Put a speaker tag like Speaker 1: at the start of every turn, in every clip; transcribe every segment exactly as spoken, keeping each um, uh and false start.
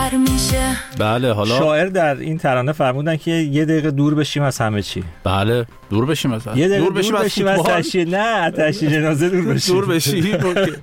Speaker 1: بهتر میشه.
Speaker 2: بله حالا
Speaker 3: شاعر در این ترانه فرمودن که یه دقیقه دور بشیم از همه چی.
Speaker 2: بله دور بشیم از
Speaker 3: یه دور بشیم از تشییع، نه تشییع جنازه دور بشیم.
Speaker 2: دور بشیم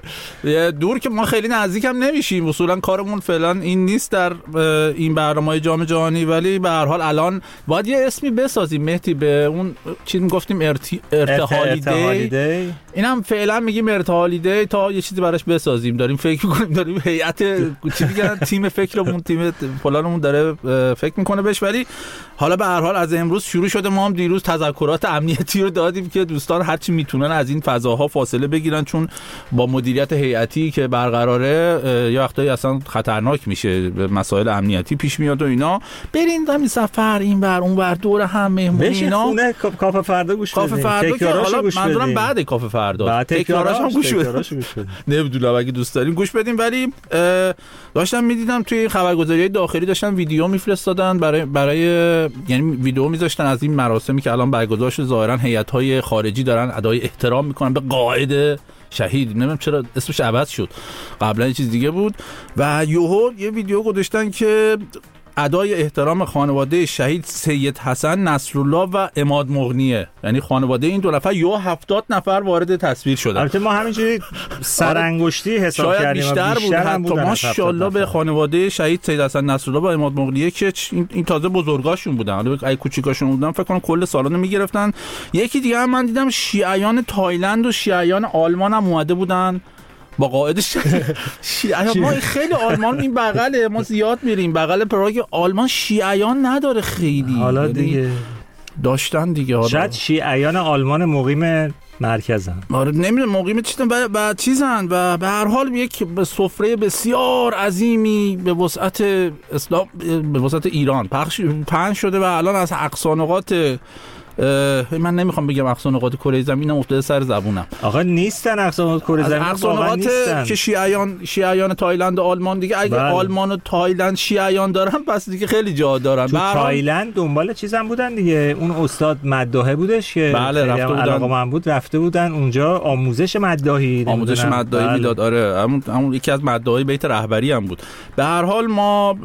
Speaker 2: دور که ما خیلی نزدیک هم نمیشیم، اصولا کارمون فعلا این نیست در این برنامه‌های جام جهانی، ولی به هر حال الان باید یه اسمی بسازیم مهدی به اون چیز گفتیم ارتی... ارتحالی دی. اینم فعلا میگیم ارتحالی دی تا یه چیزی براش بسازیم. داریم فکر می‌کنیم، داریم هیئت چی میگن تیم فکرمون تیم فلانمون داره فکر میکنه بهش، ولی حالا به هر حال از امروز شروع شده. ما هم دیروز تذکرات امنیتی رو دادیم که دوستان هر چی میتونن از این فضاها فاصله بگیرن، چون با مدیریت هیئتی که برقراره یه وقتایی اصلا خطرناک میشه، مسائل امنیتی پیش میاد و اینا. برین همین سفر این ور اون ور دور هم مهمونی اینا
Speaker 3: خونه کافه فردا گوش بدین.
Speaker 2: کافه فردا که حالا منظورم بعد کافه فردا تکراراش هم گوش بدین. نمیدونم اگه دوست دارین گوش بدین. ولی داشتم میدیدم توی خبرگزاری‌های داخلی داشتن ویدیو میفرستادن برای برای یعنی ویدیو میذاشتن از این مراسمی که الان برگزار شده. ظاهرا هیئت‌های خارجی دارن ادای احترام میکنن به قائد شهید. نمیدونم چرا اسمش عوض شد، قبلا یه چیز دیگه بود. و یوهو یه ویدیو گذاشتن که ادای احترام خانواده شهید سید حسن نصرالله و عماد مغنیه، یعنی خانواده این دو نفر یو هفتاد نفر وارد تصویر شدن.
Speaker 3: البته ما همینجوری سرانگشتی حساب
Speaker 2: شاید
Speaker 3: کردیم،
Speaker 2: بیشتر بود حتی. ماشاءالله به خانواده شهید سید حسن نصرالله و عماد مغنیه که این تازه بزرگاشون بودن، حالا اگه کوچیکاشون بودن فکر کنم کل سالن میگرفتن. یکی دیگه هم من دیدم شیعیان تایلند و شیعیان آلمان هم اومده بودن با قائدش. شیعیان ما خیلی آلمان این بغله، ما زیاد میریم بغل پراگ. آلمان شیعیان نداره خیلی،
Speaker 3: حالا دیگه
Speaker 2: داشتن دیگه. حالا
Speaker 3: شاید شیعیان آلمان مقیم مرکزن،
Speaker 2: آره نمیدونم مقیم چیزن و بعد چیزن و به هر حال یک سفره بسیار عظیمی به وسعت اسلام به وسعت ایران پخش پهن شده و الان از اقصا نقاط من نمیخوام بگم اقصا نقاط کره زمین افتاده سر زبونم.
Speaker 3: آقا نیستن اقصا نقاط کره زمین،
Speaker 2: اقصا نقاط که شیعیان شیعیان تایلند و آلمان دیگه. اگه بله. آلمان و تایلند شیعیان دارن پس دیگه خیلی جا دارن.
Speaker 3: تو تایلند دنبال چیزم بودن دیگه، اون استاد مداحه بودش که
Speaker 2: بله رفته بودن،
Speaker 3: علاقه من بود رفته بودن اونجا آموزش مداحی
Speaker 2: آموزش مداحی بله. میداد. آره همون همون یکی از مداحی بیت رهبری هم بود. به هر حال ما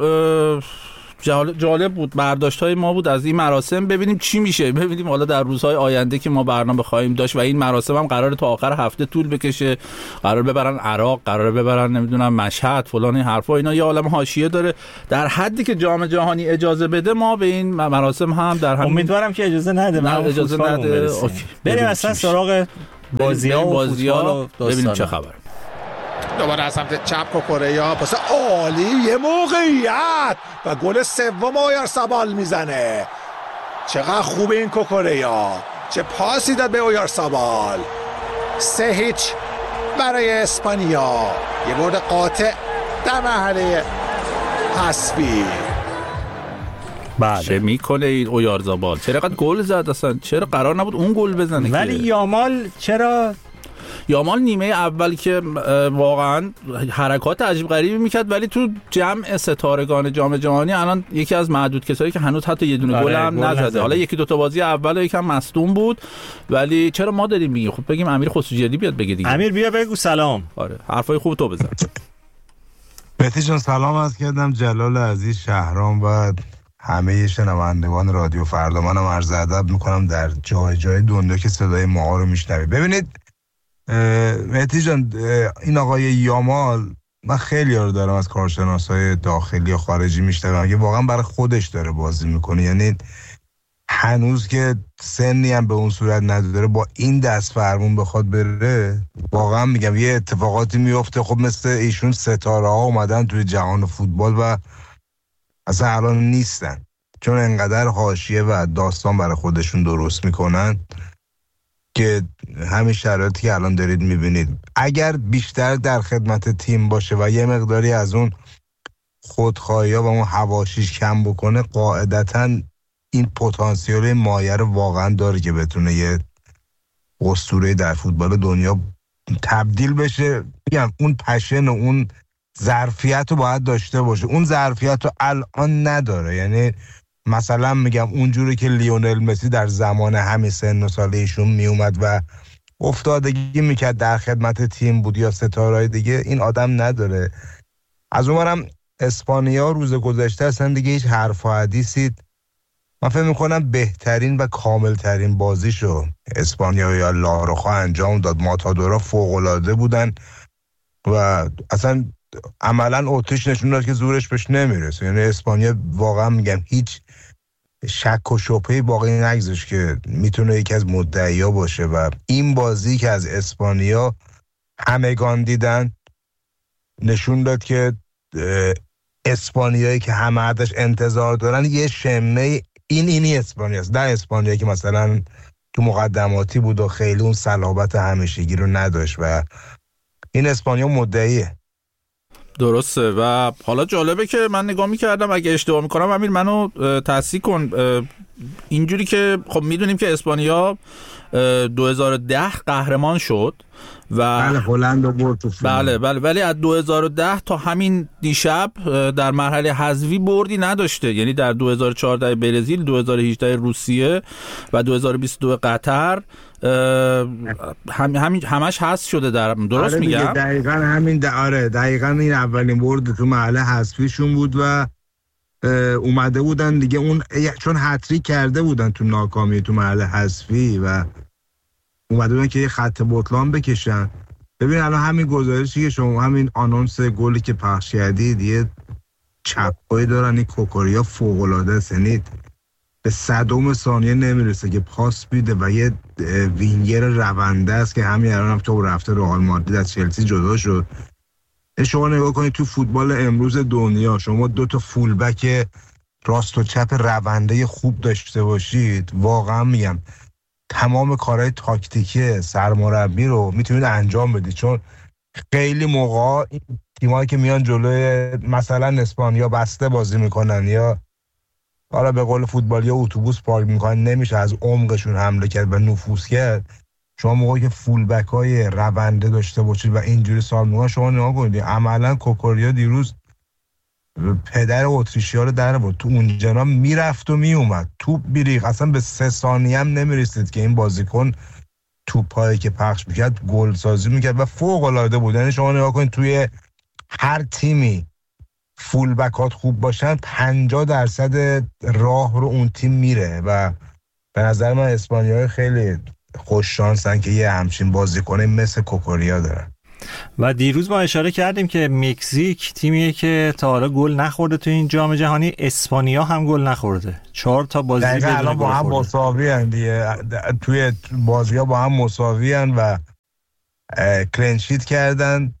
Speaker 2: جالب بود برداشت‌های ما بود از این مراسم. ببینیم چی میشه، ببینیم حالا در روزهای آینده که ما برنامه خواهیم داشت و این مراسم هم قراره تا آخر هفته طول بکشه، قرار ببرن عراق، قرار ببرن نمیدونم مشهد فلان این حرفا، اینا یه عالم حاشیه داره. در حدی که جام جهانی اجازه بده ما به این مراسم هم در همین
Speaker 3: امیدوارم که اجازه نده.
Speaker 2: نه اجازه نده.
Speaker 3: بریم اصلا سراغ بازی‌ها و
Speaker 2: بازی‌ها ببینیم چه خبره.
Speaker 4: دوباره از سمت چپ کوکوریا پاس عالی، یه موقعیت و گل سوم اویارسابال میزنه. چقدر خوبه این کوکوریا، چه پاسی داد به اویارسابال. سه هیچ برای اسپانیا، یه برد قاطع در مرحله حذفی.
Speaker 2: بله. چه میکنه این اویارسابال؟ چرا قد گل زد اصلا؟ چرا قرار نبود اون گل بزنه؟
Speaker 3: ولی یامال چرا
Speaker 2: یامال نیمه اول که واقعا حرکات عجیب غریبی میکرد، ولی تو جمع ستارگان جام جهانی الان یکی از معدود کسایی که هنوز حتی یه دونه گل هم نزده. حالا یکی دو تا بازی اول یکم مصدوم بود، ولی چرا ما داریم میگیم؟ خب بگیم امیر خسروجیدی بیاد بگه دیگه.
Speaker 3: امیر بیا بگو سلام.
Speaker 2: آره حرفای خوب تو بزن.
Speaker 5: مهدی جان سلام عرض کردم. جلال عزیز شهرام و همه شنوندگان رادیو فردا، منم عرض ادب میکنم در جای جای دنیا که صدای ما رو میشنوید. ببینید مهدی جان، این آقای یامال من خیلی رو دارم از کارشناسای داخلی و خارجی میشنوم که واقعا برای خودش داره بازی میکنه، یعنی هنوز که سنی هم به اون صورت نداره با این دست فرمون بخواد بره، واقعا میگم یه اتفاقاتی میفته. خب مثل ایشون ستاره ها اومدن توی جهان فوتبال و اصلا الان نیستن، چون انقدر حاشیه و داستان برای خودشون درست میکنن که همین شرایطی که الان دارید میبینید. اگر بیشتر در خدمت تیم باشه و یه مقداری از اون خودخواهی ها و اون حواشیش کم بکنه، قاعدتاً این پتانسیل مایه رو واقعا داره که بتونه یه اسطوره در فوتبال دنیا تبدیل بشه. میگم اون پشن و اون ظرفیت رو باید داشته باشه، اون ظرفیت رو الان نداره. یعنی مثلا میگم اونجوری که لیونل مسی در زمان همین سن و سال ایشون میومد و افتادگی میکرد در خدمت تیم بود یا ستارهای دیگه، این آدم نداره. از اونورم اسپانیا روز گذشته اصلا دیگه هیچ حرف و حدیثی، من فکر میکنم بهترین و کاملترین بازیشو اسپانیا یا لاروخا انجام داد. ماتادورا فوق‌العاده بودن و اصلا عملا اتریش نشون داد که زورش بهش نمیرسه. یعنی اسپانیا واقعا میگم هیچ شک و شبهه‌ای باقی نگذاشت که میتونه یکی از مدعیا باشه و این بازی که از اسپانیا همگان دیدن نشون داد که اسپانیایی که همه ازش انتظار دارن یه شمه این اینی اسپانیاست، نه اسپانیایی که مثلا تو مقدماتی بود و خیلی اون صلابت همیشگی رو نداشت و این اسپانیا مدعیه.
Speaker 2: درسته. و حالا جالبه که من نگاه میکردم، اگه اشتباه میکنم امیر منو تصحیح کن، اینجوری که خب میدونیم که اسپانیا دو هزار و ده قهرمان شد و
Speaker 5: بله هلند رو برد تو فینال.
Speaker 2: بله بله ولی از دو هزار و ده تا همین دیشب در مرحله حذفی بردی نداشته. یعنی در دو هزار و چهارده برزیل، دو هزار و هجده روسیه و دو هزار و بیست و دو قطر هم همین همش حذف شده. در درست
Speaker 5: آره
Speaker 2: میگم؟
Speaker 5: دقیقاً همین د... آره دقیقاً این اولین برد تو مرحله حذفیشون بود و اومده بودن دیگه اون چون هتریک کرده بودن تو ناکامی تو مرحله حذفی و اومده بودن که یه خط بطلان بکشن. ببین الان همین گزارشی که شما همین آنونس گلی که پخش کردید یه چپایی دارن، این کوکوریا فوق‌العاده است، یعنی به صدم ثانیه نمیرسه که پاس بیده و یه وینگر رونده است که همین الان هم تو رفته رئال مادرید از چلسی جدا شد. شما نگاه کنید تو فوتبال امروز دنیا شما دو تا فولبک راست و چپ رونده خوب داشته باشید، واقعا میگم تمام کارهای تاکتیکی سرمربی رو میتونید انجام بدید. چون خیلی موقع این تیمایی که میان جلوی مثلا اسپانیا بسته بازی میکنن یا حالا به قول فوتبالی اتوبوس پارک میکنن، نمیشه از عمقشون حمله کرد و نفوذ کرد. شما موقعی که فول بک های رونده داشته باشید و اینجوری سال میکنن، شما نگاه کنید عملا کوکوریا دیروز پدر اتریشیا رو در بود، تو اون جنا میرفت و میومد، توپ بیریخ، اصلا به سه ثانیه هم نمیرسید که این بازیکن توپایی که پخش میکرد گل سازی میکرد و فوق العاده بود. یعنی شما نگاه کنید توی هر تیمی فول بکات خوب باشن پنجاه درصد راه رو اون تیم میره و به نظر من اسپانیایی خیلی خوش شانسن که یه همچین بازیکن مثل کوکوریا دارن.
Speaker 3: و دیروز ما اشاره کردیم که مکزیک تیمیه که تا حالا گل نخورده تو این جام جهانی، اسپانیا هم گل نخورده، چهار تا بازی بدون گل
Speaker 5: با هم مساوی ان دیگه، توی بازی‌ها با هم مساوی ان و کلین شیت کردن.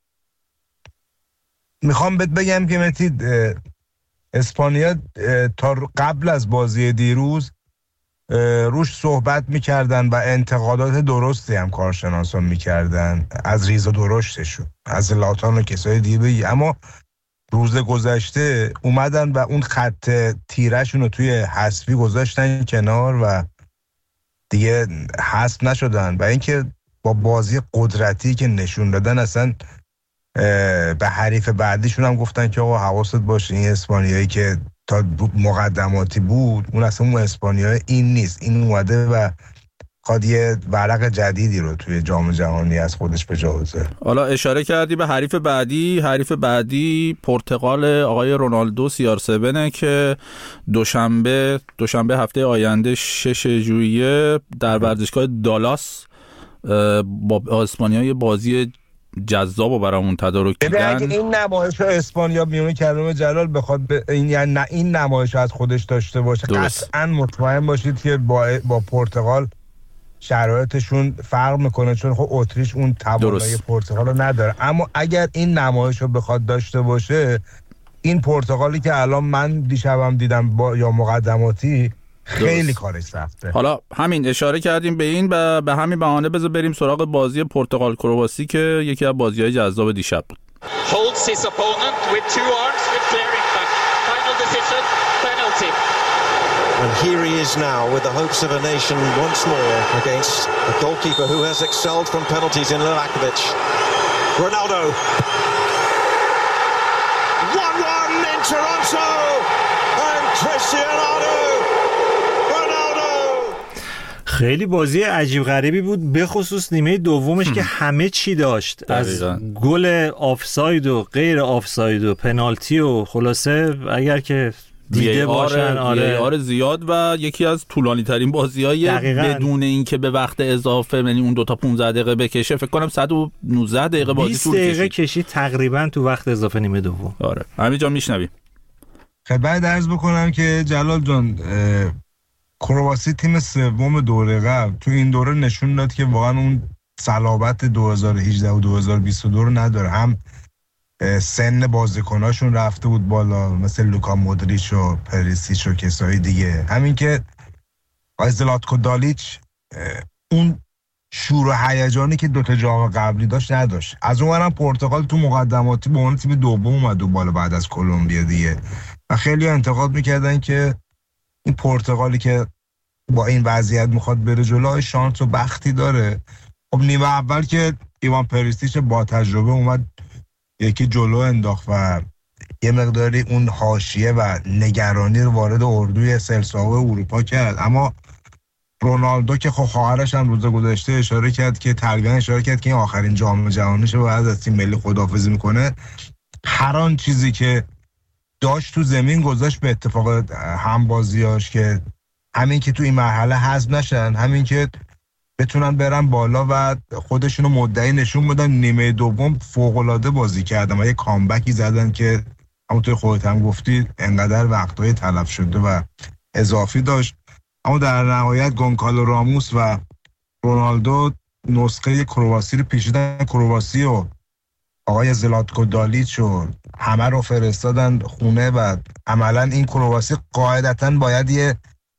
Speaker 5: میخوام بهت بگم که متید اسپانیا تا قبل از بازی دیروز روش صحبت میکردن و انتقادات درستی هم کارشناسان میکردن از ریز و درشتشون، از لاتان و کسای دیگه، اما روز گذشته اومدن و اون خط تیرشون رو توی حذفی گذاشتن کنار و دیگه حذف نشدن و اینکه با بازی قدرتی که نشون دادن اصلا به حریف بعدیشون هم گفتن که آقا حواست باشه این اسپانیایی که تا مقدماتی بود اون اصلا اون اسپانیایی این نیست، این اومده و خواهد یه ورق جدیدی رو توی جام جهانی از خودش به جا بذاره.
Speaker 2: حالا اشاره کردی به حریف بعدی، حریف بعدی پرتغال آقای رونالدو سی آر هفت که دوشنبه دوشنبه هفته آینده شش ژوئیه در ورزشگاه دالاس با اسپانیا یه بازی جذاب و برامون تدارک دیدن.
Speaker 5: اگه این نمایش رو اسپانیا میونه کریم جلال بخواد به این یعنی نه این نمایش از خودش داشته باشه، قطعا مطمئن باشید که با با پرتغال شرایطشون فرق میکنه، چون خب اتریش اون توانایی پرتغال رو نداره. اما اگر این نمایش رو بخواد داشته باشه، این پرتغالی که الان من دیشبم دیدم با یا مقدماتی خیلی درست. کارش سخته.
Speaker 2: حالا همین اشاره کردیم به این و به همین بهانه بذار بریم سراغ بازی پرتغال کرواسی که یکی از بازی‌های جذاب دیشب بود.
Speaker 1: Holds his opponent with two arms with clear impact. Final decision, penalty.
Speaker 6: And here he is now with the hopes of a nation once more against a goalkeeper who has excelled from penalties in Livakovic. Ronaldo. one one in Toronto and Cristiano
Speaker 3: خیلی بازی عجیب غریبی بود، به خصوص نیمه دومش که همه چی داشت، دقیقا. از گل آفساید و غیر آفساید و پنالتی و خلاصه اگر که دیده باشن آره
Speaker 2: آره زیاد و یکی از طولانی ترین بازی‌های بدون اینکه به وقت اضافه، یعنی اون دو تا پانزده دقیقه بکشه، فکر کنم صد و نوزده دقیقه بازی طول کشید.
Speaker 3: بیست دقیقه کشید تقریبا تو وقت اضافه نیمه دوم.
Speaker 2: آره همین جا میشنویم.
Speaker 5: خدمت عرض بکنم که جلال جان، کرواسی تیم سوم دوره قبل تو این دوره نشون داد که واقعا اون صلابت دو هزار و هجده و دو هزار و بیست و دو رو نداره. هم سن بازیکناشون رفته بود بالا، مثل لوکا مودریچ و پریسیچ و کسای دیگه. همین که زلاتکو دالیچ اون شور و هیجانی که دوتا جام قبلی داشت نداشت. از اونورم پرتغال تو مقدماتی به عنوان تیم دوم اومد و بالا بعد از کلمبیا دیگه، و خیلی انتقاد میکردن که این پرتغالی که با این وضعیت میخواد بره جلو شانس و بختی داره. خب نیمه اول که ایوان پریسیچ با تجربه اومد یکی جلو انداخت و یه مقداری اون حاشیه و نگرانی رو وارد اردوی سلساو اروپا کرد. اما رونالدو که خب خواهرش هم روز گذشته اشاره کرد که تقریبا اشاره کرد که این آخرین جام جهانیشه و بعد از تیم ملی خداحافظی میکنه، هر آن چیزی که داشت تو زمین گذاشت به اتفاق همبازیاش که همین که تو این مرحله حذف نشن، همین که بتونن برن بالا و خودشونو مدعی نشون بدن. نیمه دوم فوق‌العاده بازی کردن و یه کامبکی زدن که همونطور خودت هم گفتی انقدر وقتای تلف شده و اضافی داشت. اما در نهایت گونکالو راموس و رونالدو نسخه کرواسی رو پیچیدن. کرواسی و آقای زلاتکو دالیچ و همه رو فرستادن خونه و عملا این کرواسی قاعدتاً باید یه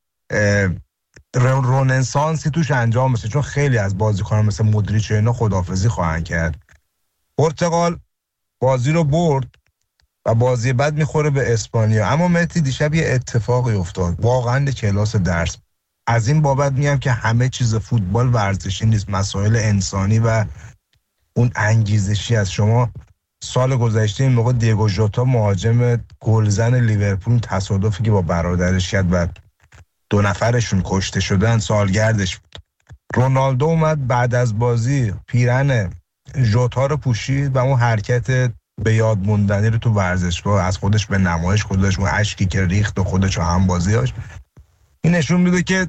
Speaker 5: روننسانسی توش انجام بشه، چون خیلی از بازیکنان مثل مودریچ و اینا خداحافظی خواهند کرد. پرتغال بازی رو برد و بازی بعد میخوره به اسپانیا. اما مهدی دیشب یه اتفاقی افتاد واقعا کلاس درس. از این بابت میگم که همه چیز فوتبال ورزشی نیست، مسائل انسانی و اون انگیزشی از شما. سال گذشته این موقع دیگو ژوتا مهاجم گلزن لیورپول تصادفی که با برادرش کرد و دو نفرشون کشته شدن سالگردش بود. رونالدو اومد بعد از بازی پیرن ژوتا رو پوشید و اون حرکت به یاد موندنی رو تو ورزشگاه از خودش به نمایش گذاشت، اون اشکی که ریخت و خودش و هم بازیاش. این نشون میده که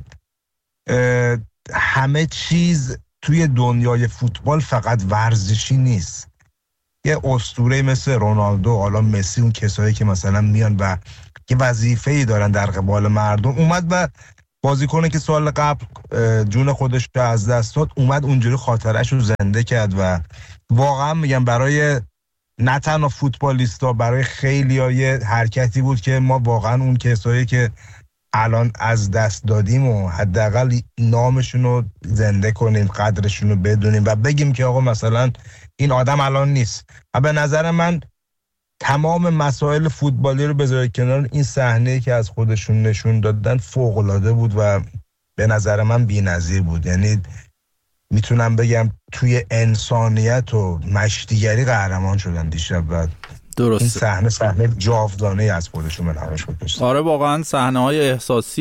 Speaker 5: همه چیز توی دنیای فوتبال فقط ورزشی نیست. یه اسطوره مثل رونالدو، حالا مسی، اون کسایی که مثلا میان و یه وظیفه‌ای دارن در قبال مردم، اومد و بازیکنی که سال قبل جون خودش رو از دست داد اومد اونجوری خاطرش رو زنده کرد و واقعا میگم برای نه تنها فوتبالیستا، برای خیلی‌ها یه حرکتی بود که ما واقعا اون کسایی که الان از دست دادیم و حداقل نامشون رو زنده کنیم، قدرشون رو بدونیم و بگیم که آقا مثلا این آدم الان نیست. و به نظر من تمام مسائل فوتبالی رو بذارید کنار، این صحنه‌ای که از خودشون نشون دادن فوق‌العاده بود و به نظر من بی‌نظیر بود. یعنی میتونم بگم توی انسانیت و مشتیگری قهرمان شدن دیشب و
Speaker 2: درسته.
Speaker 5: این صحنه صحنه جاودانه از خودشون منحوش بود.
Speaker 2: آره واقعا صحنه‌های احساسی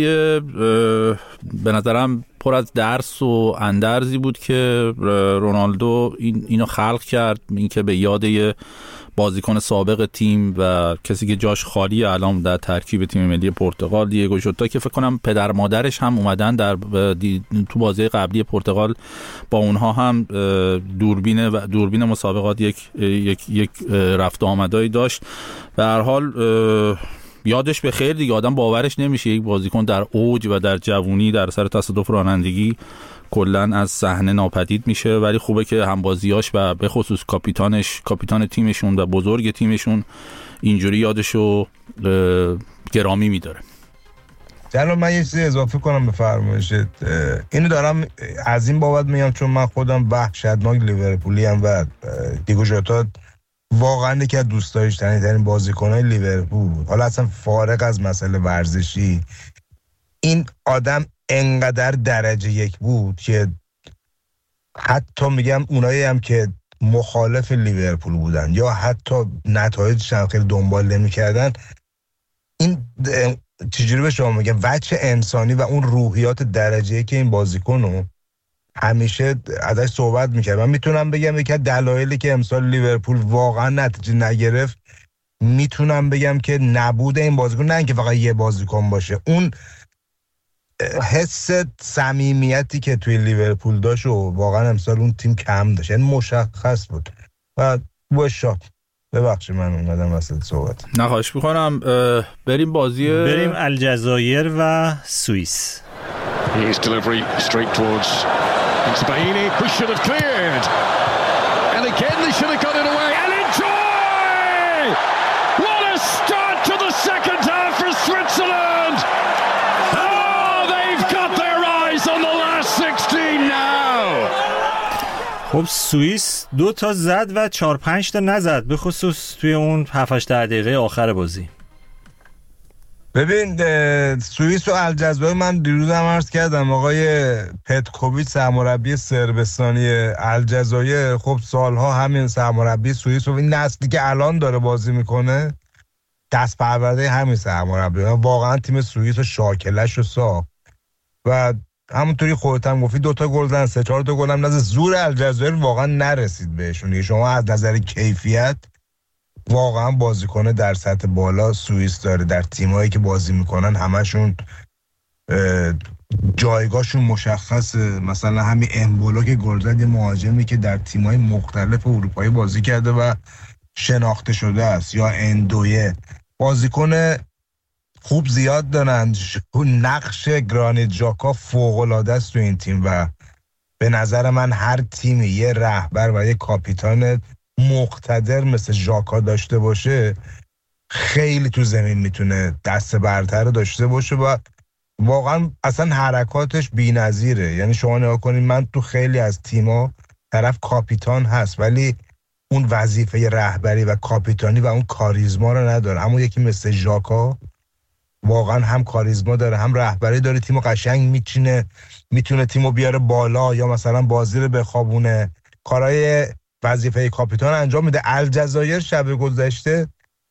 Speaker 2: به نظرم پر از درس و اندرزی بود که رونالدو این اینو خلق کرد، اینکه به یاد یه بازیکن سابق تیم و کسی که جاش خالی الان در ترکیب تیم ملی پرتغال، دیگو ژوتا، که فکر کنم پدر مادرش هم اومدن در تو بازی قبلی پرتغال با اونها هم دوربین و دوربین مسابقات یک یک یک رفت و آمدایی داشت. به هر حال یادش به خیر دیگه، آدم باورش نمیشه یک بازیکن در اوج و در جوونی در سر تصادف رانندگی کلا از صحنه ناپدید میشه، ولی خوبه که همبازیاش و به خصوص کاپیتانش، کاپیتان تیمشون و بزرگ تیمشون اینجوری یادشو گرامی میداره.
Speaker 5: جلال من یه چیزی اضافه کنم به فرمایشت. اینو دارم از این بابت میگم چون من خودم وحشتناک لیورپولی ام و دیگو ژوتا واقعا یکی از دوست داشتنی ترین بازیکن‌های لیورپول بود. حالا اصلا فارغ از مسئله ورزشی، این آدم انقدر درجه یک بود که حتی میگم اونایی هم که مخالف لیورپول بودن یا حتی نتایجش هم خیلی دنبال نمی‌کردن، این چجوری به شما میگم وجه انسانی و اون روحیات درجه‌ای که این بازیکنو همیشه ازش صحبت میکرد. من میتونم بگم یکی از دلایلی که امسال لیورپول واقعا نتیجه نگرفت، میتونم بگم که نبود این بازیکن، نه اینکه فقط یه بازیکن باشه، اون حس صمیمیتی که توی لیورپول داشت و واقعا امسال اون تیم کم داشت، یعنی مشخص بود. و با شات ببخشید من اومدم وسط صحبت.
Speaker 2: نه خواهش میکنم. بریم بازی
Speaker 3: بریم الجزایر و سوئیس.
Speaker 7: His delivery straight towards Inzbaini, who should have cleared. And again they should have got it away. And enjoy! What a start to the second half for Switzerland! Oh, they've got their eyes on the last sixteen now!
Speaker 3: خب سوئیس دو تا زد و چهار پنج تا نزد، به خصوص توی اون هفت هشت دقیقه آخر بازی.
Speaker 5: ببین سوئیس و الجزایر من دیروز هم عرض کردم آقای پتکوویچ سرمربی صربستانی الجزایر خب سالها همین سرمربی سوئیس و این نسلی که الان داره بازی میکنه دست پرورده همین سرمربی، واقعا تیم سوئیس و شاکلش رو ساخت و همونطوری خودت هم گفتی دوتا گل زدن، سه چهار تا گل هم نزد. زور الجزایر واقعا نرسید بهشون. شما از نظر کیفیت واقعا بازیکن در سطح بالا سوئیس داره، در تیمایی که بازی میکنن همشون جایگاهشون مشخصه. مثلا همین امبولو که گل زد یه مهاجمی که در تیمای مختلف اروپایی بازی کرده و شناخته شده است، یا اندویه بازیکن خوب زیاد دارن. نقش گرانیت ژاکا فوق‌العاده است تو این تیم و به نظر من هر تیمی یه رهبر و یه کاپیتان مقتدر مثل ژاکا داشته باشه خیلی تو زمین میتونه دست برتر داشته باشه و واقعا اصلا حرکاتش بی‌نظیره. یعنی شما نگاه کنید من تو خیلی از تیما طرف کاپیتان هست ولی اون وظیفه رهبری و کاپیتانی و اون کاریزما رو نداره، اما یکی مثل ژاکا واقعا هم کاریزما داره هم رهبری داره، تیمو قشنگ میچینه، میتونه تیمو بیاره بالا یا مثلا بازی رو بخوابونه، کارهای وظیفه کاپیتان انجام میده. الجزایر شب گذشته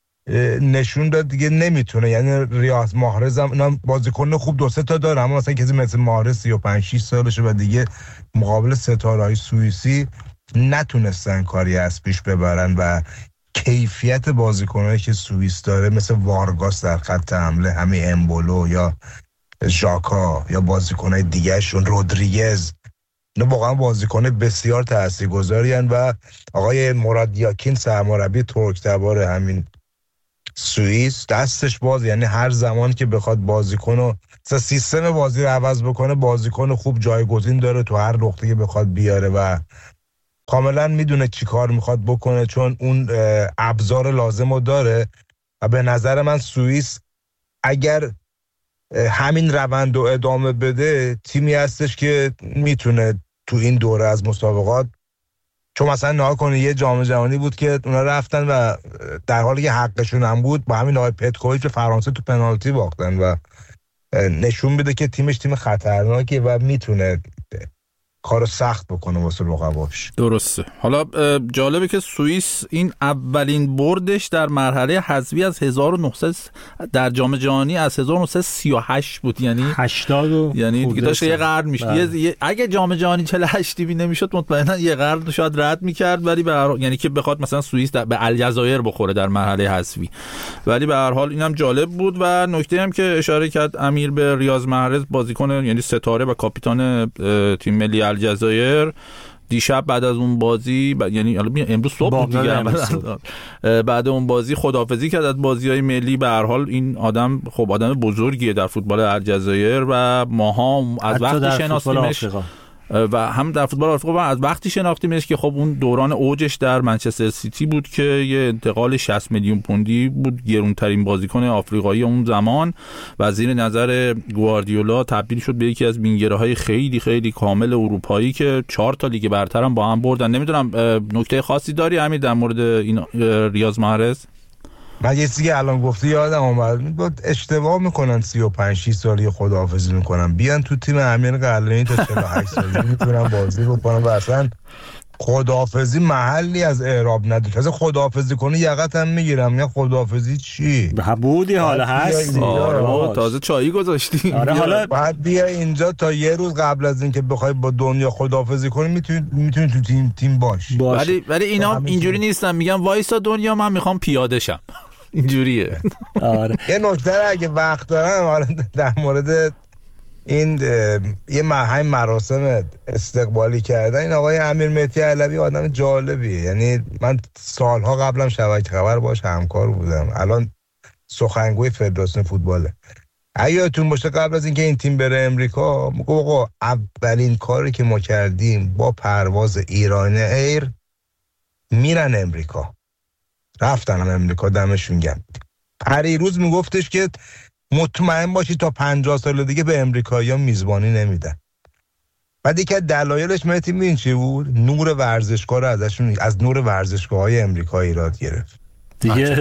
Speaker 5: نشون داد دیگه نمیتونه، یعنی ریاض محرز هم بازیکن خوب دو سه تا داره اما مثلا کسی مثل محرز سی و پنج شش سالشه و دیگه مقابل ستاره‌های سوئیسی نتونستن کاری از پیش ببرن و کیفیت بازیکنایی که سوئیس داره مثل وارگاس در خط حمله، همین امبولو یا ژاکا یا بازیکنای دیگه‌شون رودریگز، نه واقعا بازیکن بسیار تاثیرگذارین و آقای مراد یاکین سرمربی ترک‌تبار همین سوئیس دستش باز، یعنی هر زمان که بخواد بازیکنو سیستم بازی رو عوض بکنه بازیکن خوب جایگزین داره تو هر نقطه‌ای که بخواد بیاره و کاملا میدونه چی کار میخواد بکنه چون اون ابزار لازم رو داره و به نظر من سوئیس اگر همین روند رو ادامه بده تیمی هستش که میتونه تو این دوره از مسابقات، چون مثلا نها کنه یه جام جهانی بود که اونا رفتن و در حالی که حقشون هم بود با همین آقای پتکوویچ به فرانسه تو پنالتی باختن و نشون میده که تیمش تیم خطرناکه و میتونه کارو سخت بکنه واسه رقباش.
Speaker 2: درسته. حالا جالبه که سوئیس این اولین بردش در مرحله حذفی از هزار و نهصد در جام جهانی از هزار و نهصد و سی و هشت بود، یعنی
Speaker 3: هشتاد،
Speaker 2: یعنی دیگه داشت یه قرن میشه. اگه جام جهانی چهل و هشت بی نمیشد مطمئنا یه قرن شاید رد میکرد، ولی به هر یعنی که بخواد مثلا سوئیس به الجزایر بخوره در مرحله حذفی. ولی به هر حال اینم جالب بود و نکته هم که اشاره کرد امیر به ریاض محرز بازیکن یعنی ستاره و کاپیتان تیم ملی الجزایر دیشب بعد از اون بازی ب... یعنی امروز صبح بود دیگه بعد اون بازی خداحافظی کرد از بازی‌های ملی. به هر حال این آدم خب آدم بزرگیه در فوتبال الجزایر و ماها از وقتی شناختیمش و هم در فوتبال آفریقا و از وقتی شناختیمش که خب اون دوران اوجش در منچستر سیتی بود که یه انتقال شصت میلیون پوندی بود، گرونترین بازیکن آفریقایی اون زمان و زیر نظر گواردیولا تبدیل شد به یکی از وینگرهای خیلی خیلی کامل اروپایی که چهار تا لیگ برتر هم با هم بردن. نمیدونم نکته خاصی داری همین در مورد این ریاض محرز؟
Speaker 5: من یه چیزی که الان گفتی یادم اومد، اشتباه میکنن سی و پنج شش سالی خداحافظی میکنن، بیان تو تیم امیر قلعه‌ای تا چهل و هشت سالی میتونن بازی بکنن و اصلا خداحافظی محلی از اعراب نداشت. از خداحافظی کنی یقت هم میگیرم. یا خداحافظی چی؟
Speaker 3: بودی حالا هستی.
Speaker 2: آره تازه چایی گذاشتی.
Speaker 3: آره حالا
Speaker 5: بعد بیا اینجا تا یه روز قبل از اینکه بخوای با دنیا خداحافظی کنی میتونی میتونی تو تیم تیم باش.
Speaker 2: ولی ولی اینا اینجوری نیستن، میگن وایسا دنیا من میخوام پیاده شم. اینجوریه.
Speaker 3: آره
Speaker 5: یه نکته اگه وقت دارم حالا در مورد این یه همین مراسم استقبالی کردن این آقای امیر مهدی علوی آدم جالبیه. یعنی من سالها قبلم شبکه خبر باش همکار بودم، الان سخنگوی فدراسیون فوتباله. اگه یادتون باشه قبل از اینکه این تیم بره امریکا میگه آقا اولین کاری که ما کردیم با پرواز ایران ایر میرن امریکا. رفتن هم امریکا، دمشون گرم. پریروز میگفتش که مطمئن باشی تا پنجاه سال دیگه به امریکایی‌ها میزبانی نمیدن. بعد یکی از دلایلش مهدی می‌دونی چی بود؟ نور ورزشگاه رو ازشون از نور ورزشگاه‌های امریکایی ایراد گرفت.
Speaker 3: دیگه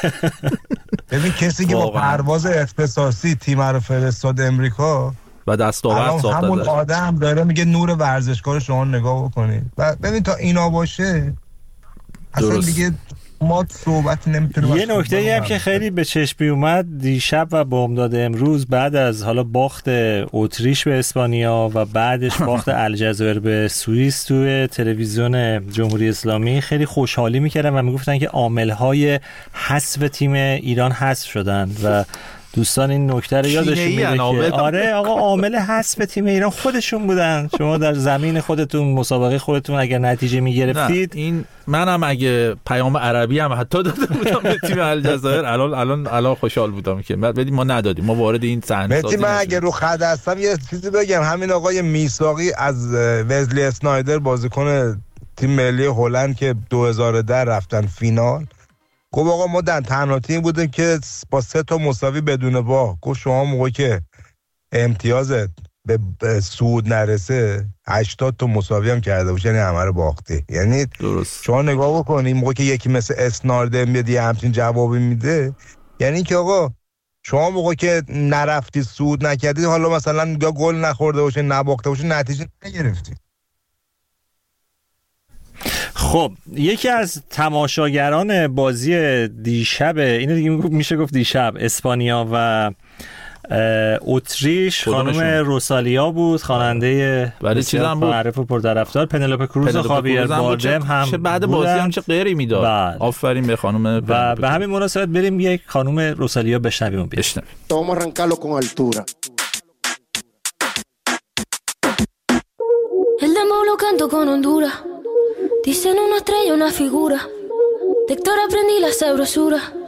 Speaker 5: ببین کسی که با پرواز اختصاصی تیم رو فرستاد امریکا
Speaker 2: و دستاورد ساخت
Speaker 5: همون آدم داره میگه نور ورزشگاه رو شما نگاه بکنید. و ببین تا اینا باشه اصلا درست. دیگه ما صحبت نمیتونه.
Speaker 3: یه نکته ای هم که خیلی به چشم اومد دیشب و بامداد امروز، بعد از حالا باخت اتریش به اسپانیا و بعدش باخت الجزایر به سوئیس توی تلویزیون جمهوری اسلامی خیلی خوشحالی میکردن و میگفتن که عامل‌های حذف تیم ایران حذف شدن و دوستان این نکته رو یادشون میره که آره آقا عامل حذف تیم ایران خودشون بودن. شما در زمین خودتون مسابقه خودتون اگر نتیجه میگرفتید،
Speaker 2: این منم اگه پیام عربی هم حتی داده بودم به تیم الجزایر الان الان الان خوشحال بودم که بعد ما ندادیم، ما وارد این صحنه
Speaker 5: سازی من اگه رو خط هستم یه چیزی بگم. همین آقای میساقی از وزلی اسنایدر بازیکن تیم ملی هلند که دو هزار و ده رفتن فینال، گفت آقا ما در تنها تیم بودیم که با سه تا مساوی بدون باخت. گفت شما موقعی که امتیازت به سود نرسه هشتاد تا مساوی هم کرده باشه یعنی همه رو باختی. یعنی
Speaker 2: درست.
Speaker 5: شما نگاه بکنید موقعی که یکی مثل اسنارده میاد یه همچین جوابی میده، یعنی که آقا شما موقعی که نرفتی سود نکردی، حالا مثلا یا گل نخورده باشه نباخته باشه نتیجه نگرفتی.
Speaker 3: خب یکی از تماشاگران بازی دیشب، اینو دیگه میشه گفت دیشب، اسپانیا و اتریش خانم روسالیا بود، خواننده بسیار معروف و پرطرفدار. پنلوپه کروز و خاویر باردم هم
Speaker 2: چه بعد بازی هم چه غیری میداد. آفرین به خانم.
Speaker 3: و به همین مناسبت بریم یک خانم روسالیا بشنویم. بشنویم.
Speaker 8: Vamos a arrancarlo con altura.
Speaker 9: El demo lo canto con Honduras. Dicen una estrella, una figura. De Héctor aprendí la sabrosura.